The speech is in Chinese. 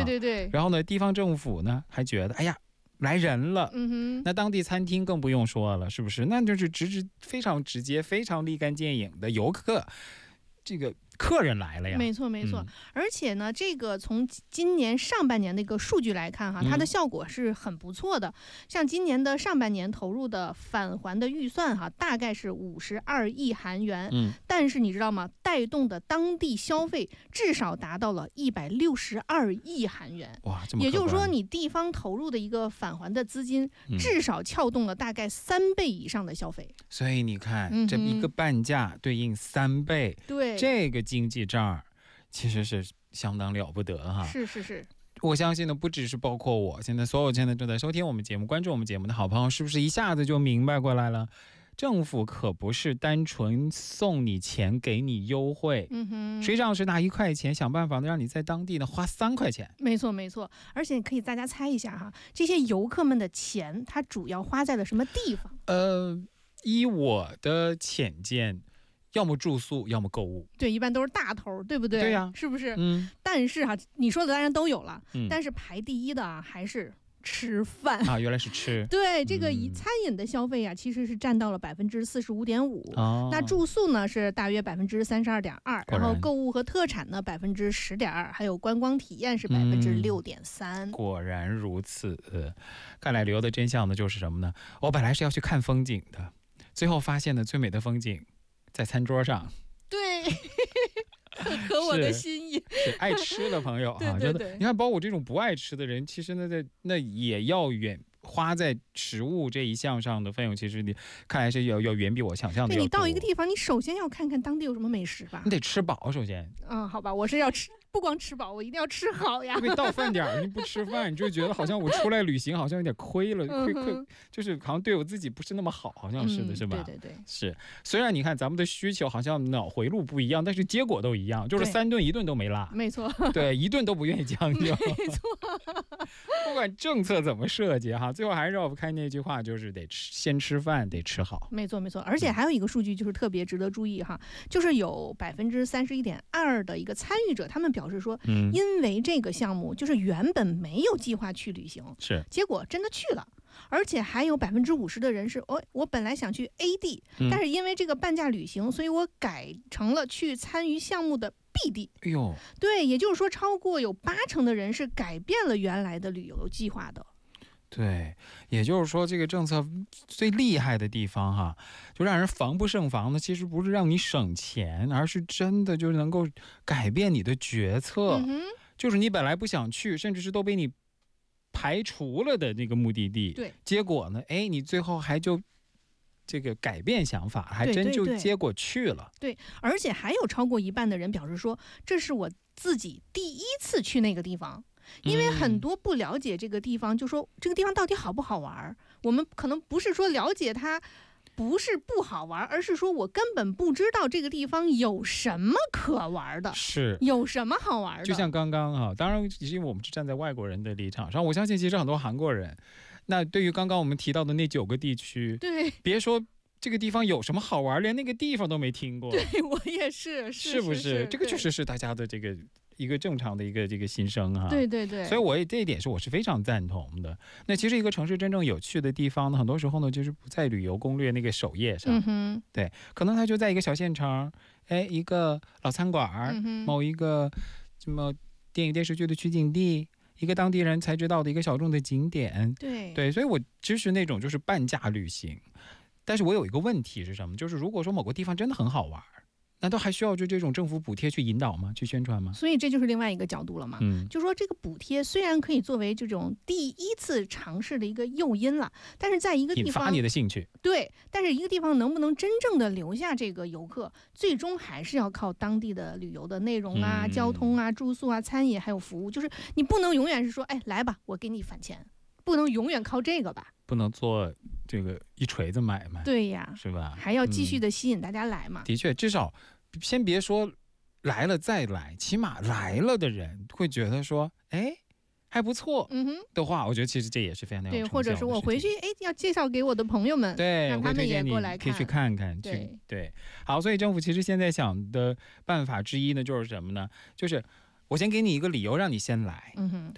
对对。 然后呢，地方政府呢还觉得，哎呀，来人了，那当地餐厅更不用说了，是不是？那就是非常直接、非常立竿见影的游客，这个客人来了呀。 没错没错。而且呢，这个从今年上半年的一个数据来看哈，它的效果是很不错的。像今年的上半年投入的返还的预算哈，大概是52亿韩元。但是你知道吗？带动的当地消费至少达到了162亿韩元。 哇，这么可观。 也就是说，你地方投入的一个返还的资金，至少撬动了大概3倍以上的消费。 所以你看，这一个半价对应3倍， 对， 这个经济账其实是相当了不得哈。 是是是。 我相信呢，不只是包括我，现在所有现在正在收听我们节目、关注我们节目的好朋友，是不是一下子就明白过来了？政府可不是单纯送你钱给你优惠，实际上是拿1块钱想办法让你在当地呢花3块钱。 没错没错。而且可以大家猜一下哈，这些游客们的钱他主要花在了什么地方？ 依我的浅见，要么住宿，要么购物。 对，一般都是大头，对不对？ 对呀， 是不是？但是哈，你说的当然都有了，但是排第一的啊还是吃饭啊，原来是吃。 对，这个以餐饮的消费啊，其实是占到了45.5%。那住宿呢是大约32.2%，然后购物和特产呢10.2%，还有观光体验是6.3%。 果然如此。看来旅游的真相呢就是什么呢？我本来是要去看风景的，最后发现呢最美的风景在餐桌上。 对。很合我的心意。 是爱吃的朋友啊， 对对对。 你看，包括我这种不爱吃的人，其实呢，那也要花在食物这一项上的费用，其实你看来是要远比我想象的要多。 你到一个地方，你首先要看看当地有什么美食吧。 你得吃饱，首先。 好吧，我是要吃，不光吃饱，我一定要吃好呀。 因为到饭点你不吃饭，你就觉得好像我出来旅行好像有点亏了，亏，就是好像对我自己不是那么好，好像是的，是吧？ 对对对， 是。虽然你看咱们的需求好像脑回路不一样，但是结果都一样，就是3顿1顿都没落。 没错。 对，1顿都不愿意将就。 没错。 不管政策怎么设计哈，最后还是绕不开那句话，就是得先吃饭，得吃好。 没错没错。而且还有一个数据就是特别值得注意哈，就是有31.2%的一个参与者，他们表示说，因为这个项目就是原本没有计划去旅行， 是结果真的去了。而且还有50%的人是，我本来想去 A 地，但是因为这个半价旅行，所以我改成了去参与项目的 B 地。 哎呦， 对，也就是说超过有80%的人是改变了原来的旅游计划的。 对，也就是说这个政策最厉害的地方哈，就让人防不胜防的，其实不是让你省钱，而是真的就能够改变你的决策。就是你本来不想去，甚至是都被你排除了的那个目的地， 对， 结果呢，你最后还就这个改变想法，还真就结果去了。 对，而且还有超过一半的人表示说，这是我自己第一次去那个地方。因为很多不了解这个地方，就说这个地方到底好不好玩，我们可能不是说了解它不是不好玩，而是说我根本不知道这个地方有什么可玩的， 是有什么好玩的。 就像刚刚啊，当然因为我们是站在外国人的立场上，我相信其实很多韩国人，那对于刚刚我们提到的那9个地区， 对， 别说这个地方有什么好玩，连那个地方都没听过。 对，我也是， 是不是？这个确实是大家的这个一个正常的一个这个心声哈。 对对对。 所以我这一点我是非常赞同的。那其实一个城市真正有趣的地方呢，很多时候呢就是不在旅游攻略那个首页上，对，可能它就在一个小县城，一个老餐馆，某一个什么电影电视剧的取景地，一个当地人才知道的一个小众的景点。对，所以我支持那种就是半价旅行。但是我有一个问题是什么？就是如果说某个地方真的很好玩，难道还需要就这种政府补贴去引导吗？去宣传吗？ 所以这就是另外一个角度了嘛。就说这个补贴虽然可以作为这种第一次尝试的一个诱因了，但是在一个地方引发你的兴趣。 对，但是一个地方能不能真正的留下这个游客，最终还是要靠当地的旅游的内容啊、交通啊、住宿啊、餐饮还有服务。就是你不能永远是说，来吧，我给你返钱，不能永远靠这个吧。 不能做这个一锤子买卖。 对呀， 是吧？ 还要继续的吸引大家来嘛。 的确，至少先别说来了再来，起码来了的人会觉得说，还不错的话，我觉得其实这也是非常有成效的事情。 对，或者说我回去要介绍给我的朋友们， 对， 让他们也过来看， 可以去看看。对，好，所以政府其实现在想的办法之一呢，就是什么呢？就是我先给你一个理由让你先来，